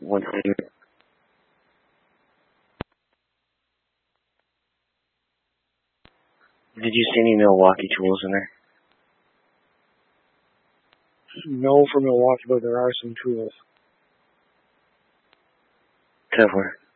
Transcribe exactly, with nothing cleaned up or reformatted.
one hundred. Did you see any Milwaukee tools in there? No for Milwaukee, but there are some tools. Ten four.